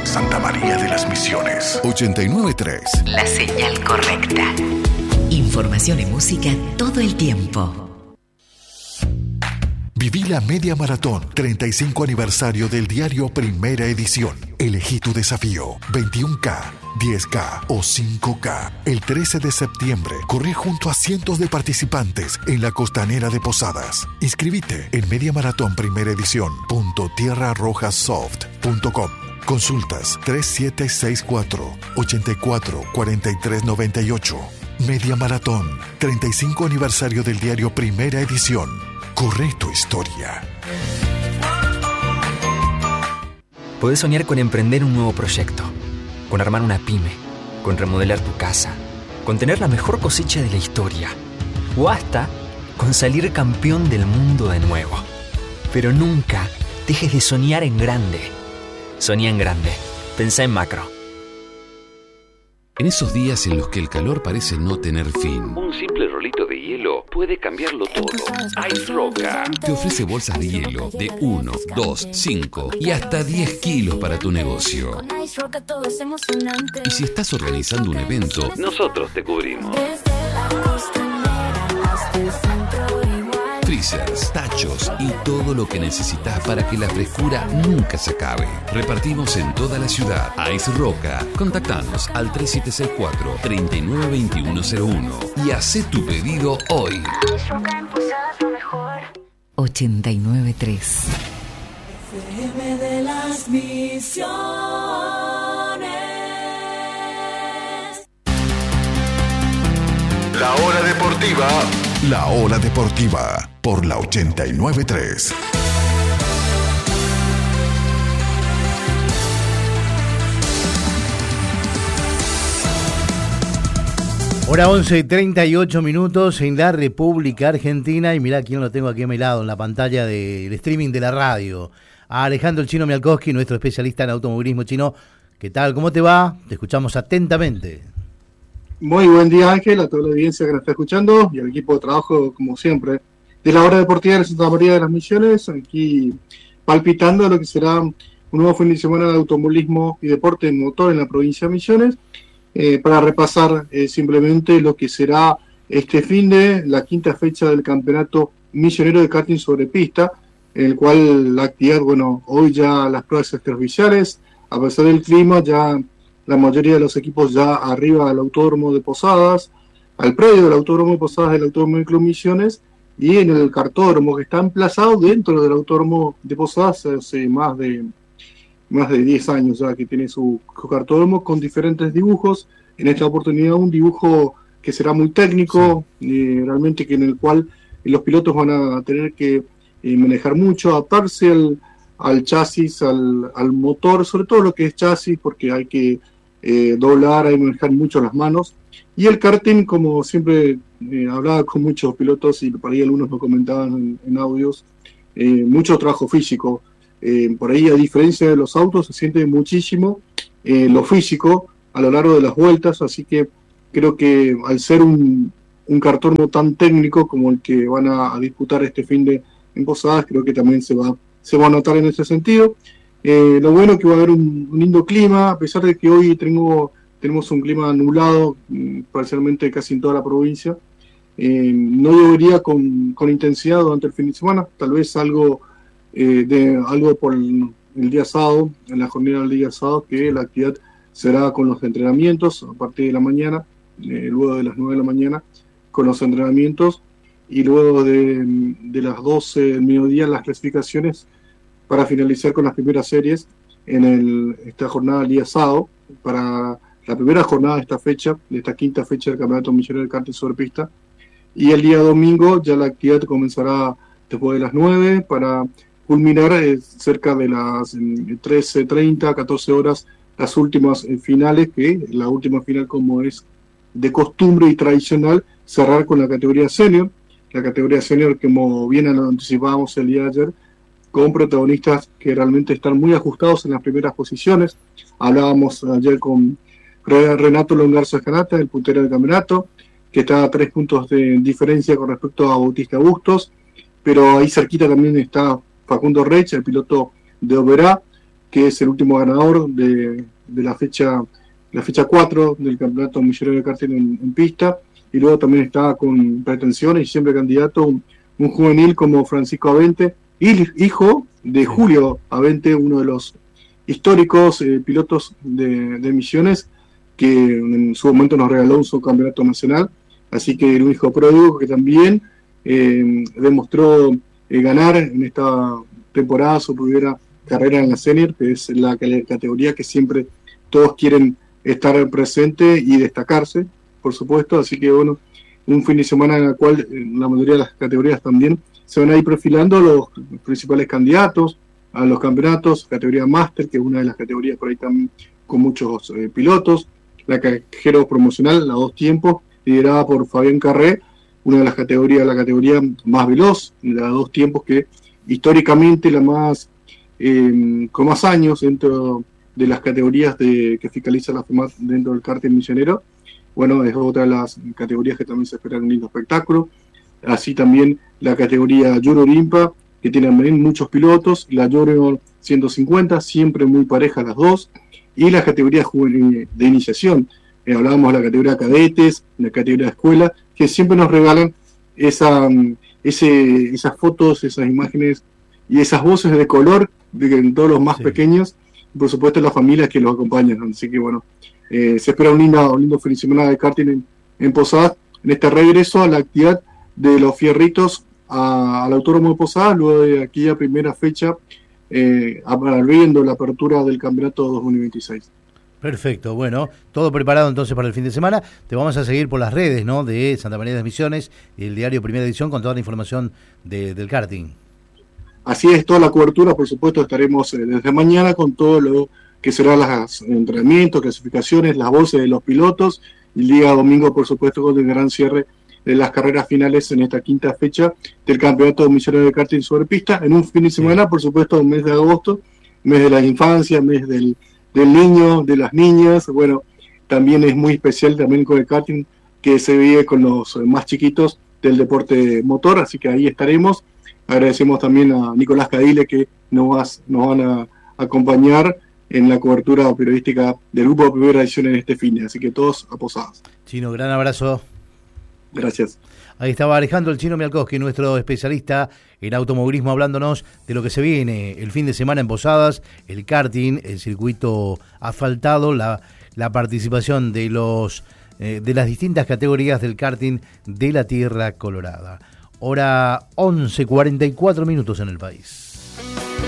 Santa María de las Misiones. 89.3. La señal correcta. Información y música todo el tiempo. Viví la media maratón 35 aniversario del diario Primera Edición. Elegí tu desafío, 21K, 10K o 5K. El 13 de septiembre corre junto a cientos de participantes en la costanera de Posadas. Inscribite en mediamaratonprimeraedición.tierrarrojasoft.com. Consultas 3764-844398. Media Maratón 35 aniversario del diario Primera Edición. Corre tu historia. Podés soñar con emprender un nuevo proyecto, con armar una pyme, con remodelar tu casa, con tener la mejor cosecha de la historia, o hasta con salir campeón del mundo de nuevo. Pero nunca dejes de soñar en grande. Soñá en grande. Pensá en macro. En esos días en los que el calor parece no tener fin, un simple rolito de hielo puede cambiarlo todo. Ice Roca te ofrece bolsas de hielo de 1, 2, 5 y hasta 10 kilos para tu negocio. Y si estás organizando un evento, nosotros te cubrimos. Freezers, tachos y todo lo que necesitas para que la frescura nunca se acabe. Repartimos en toda la ciudad. Ice Roca. Contactanos al 3764-392101 y hacé tu pedido hoy. 89.3 FM de las Misiones. La hora deportiva. La hora deportiva por la 89.3. Hora 11:38 en la República Argentina. Y mirá quién lo tengo aquí a mi lado en la pantalla del streaming de la radio. A Alejandro el Chino Mialkowski, nuestro especialista en automovilismo. Chino, ¿qué tal? ¿Cómo te va? Te escuchamos atentamente. Muy buen día, Ángel, a toda la audiencia que nos está escuchando y al equipo de trabajo, como siempre, de la hora deportiva de Santa María de las Misiones, aquí palpitando lo que será un nuevo fin de semana de automovilismo y deporte en motor en la provincia de Misiones, para repasar simplemente lo que será este fin de la quinta fecha del campeonato misionero de karting sobre pista, en el cual la actividad, bueno, hoy ya las pruebas extraoficiales, a pesar del clima, ya la mayoría de los equipos ya arriba al Autódromo de Posadas, al predio del Autódromo de Posadas del Autódromo de Club Misiones, y en el cartódromo que está emplazado dentro del Autódromo de Posadas hace más de 10 años ya que tiene su cartódromo con diferentes dibujos. En esta oportunidad un dibujo que será muy técnico, sí. Realmente que en el cual los pilotos van a tener que manejar mucho, adaptarse al chasis, al motor, sobre todo lo que es chasis, porque hay que doblar, hay que manejar mucho las manos. Y el karting, como siempre hablaba con muchos pilotos y por ahí algunos lo comentaban en audios, mucho trabajo físico. Por ahí, a diferencia de los autos, se siente muchísimo lo físico a lo largo de las vueltas, así que creo que al ser un cartódromo tan técnico como el que van a disputar este fin de en Posadas, creo que también se va a notar en ese sentido. Lo bueno es que va a haber un lindo clima, a pesar de que hoy tenemos un clima nublado, parcialmente casi en toda la provincia. No llovería con intensidad durante el fin de semana, tal vez algo por el día sábado, en la jornada del día sábado, que la actividad será con los entrenamientos a partir de la mañana, luego de las 9 de la mañana, con los entrenamientos, y luego de las 12 del mediodía las clasificaciones para finalizar con las primeras series en esta jornada del día sábado, para la primera jornada de esta fecha, de esta quinta fecha del Campeonato Misionero de Karting sobre Pista. Y el día domingo ya la actividad comenzará después de las 9 para culminar cerca de las 13:30, 14 horas, las últimas finales, que la última final, como es de costumbre y tradicional, cerrar con la categoría senior. La categoría senior, como bien lo anticipábamos el día de ayer, con protagonistas que realmente están muy ajustados en las primeras posiciones. Hablábamos ayer con Renato Longarzo Escanata, el puntero del campeonato, que está a 3 puntos de diferencia con respecto a Bautista Bustos, pero ahí cerquita también está Facundo Reich, el piloto de Oberá, que es el último ganador de la fecha 4 del Campeonato Millonario de Karting en pista, y luego también está con pretensiones y siempre candidato un juvenil como Francisco Avente, hijo de Julio Avente, uno de los históricos pilotos de Misiones, que en su momento nos regaló un subcampeonato nacional. Así que era un hijo pródigo que también demostró ganar en esta temporada su primera carrera en la senior, que es la categoría que siempre todos quieren estar presente y destacarse, por supuesto. Así que bueno, un fin de semana en el cual la mayoría de las categorías también se van a ir perfilando los principales candidatos a los campeonatos. Categoría Master, que es una de las categorías por ahí también con muchos pilotos. La cajero promocional, la 2 tiempos, liderada por Fabián Carré, una de las categorías, la categoría más veloz, la 2 tiempos, que históricamente la más con más años dentro de las categorías que fiscaliza la FEMAT dentro del karting misionero. Bueno, es otra de las categorías que también se espera un lindo espectáculo. Así también la categoría Junior Impa, que tiene también muchos pilotos, la Junior 150, siempre muy parejas las dos, y la categoría juvenil de iniciación. Hablábamos de la categoría cadetes, la categoría de escuela, que siempre nos regalan esas fotos, esas imágenes y esas voces de color de todos los más pequeños, y por supuesto las familias que los acompañan. Así que bueno, se espera un lindo fin de semana de karting en Posadas, en este regreso a la actividad de los fierritos al Autódromo de Posadas, luego de aquella primera fecha, abriendo la apertura del campeonato 2026. Perfecto, bueno, todo preparado entonces para el fin de semana. Te vamos a seguir por las redes, ¿no?, de Santa María de las Misiones y el diario Primera Edición con toda la información del karting. Así es, toda la cobertura, por supuesto, estaremos desde mañana con todo lo que serán los entrenamientos, clasificaciones, las voces de los pilotos, y el día domingo, por supuesto, con el gran cierre de las carreras finales en esta quinta fecha del Campeonato Misionero de Karting sobre pista, en un fin de semana, por supuesto, el mes de agosto, mes de la infancia, mes del niño, de las niñas. Bueno, también es muy especial también con el karting, que se vive con los más chiquitos del deporte motor, así que ahí estaremos. Agradecemos también a Nicolás Cadile, que nos van a acompañar en la cobertura periodística del Grupo de Primera Edición en este fin, así que todos a Posadas. Chino, gran abrazo. Gracias. Ahí estaba Alejandro el Chino Mialkowski, nuestro especialista en automovilismo, hablándonos de lo que se viene el fin de semana en Posadas, el karting, el circuito asfaltado, la participación de las distintas categorías del karting de la Tierra Colorada. Hora 11:44 en el país.